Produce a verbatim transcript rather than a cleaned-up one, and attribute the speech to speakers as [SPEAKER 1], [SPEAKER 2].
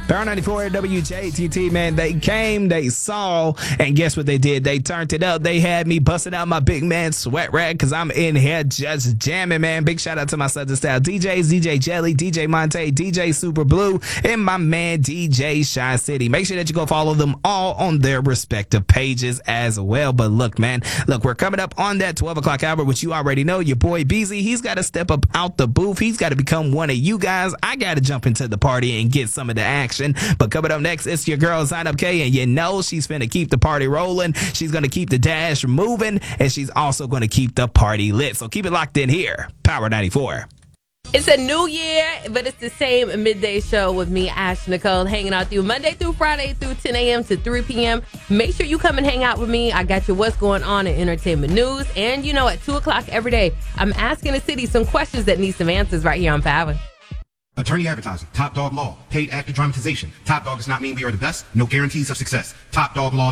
[SPEAKER 1] Power ninety-four W J T T, man, they came, they saw, and guess what they did? They turned it up. They had me busting out my big man sweat rag because I'm in here just jamming, man. Big shout out to my Southern Style D Js, D J Jelly, D J Monte, D J Super Blue, and my man D J Shy City. Make sure that you go follow them all on their respective pages as well. But look, man, look, we're coming up on that twelve o'clock hour, which you already know. Your boy Beezy, he's got to step up out the booth. He's got to become one of you guys. I got to jump into the party and get some of the action. But coming up next, it's your girl, Sign Up K, and you know she's finna keep the party rolling. She's gonna keep the dash moving, and she's also gonna keep the party lit. So keep it locked in here, Power ninety-four.
[SPEAKER 2] It's a new year, but it's the same midday show with me, Ash Nicole, hanging out with you Monday through Friday through ten a.m. to three p.m. Make sure you come and hang out with me. I got you what's going on in entertainment news. And, you know, at two o'clock every day, I'm asking the city some questions that need some answers right here on Power.
[SPEAKER 3] Attorney advertising, Top Dog Law, paid actor dramatization. Top Dog does not mean we are the best. No guarantees of success. Top Dog Law.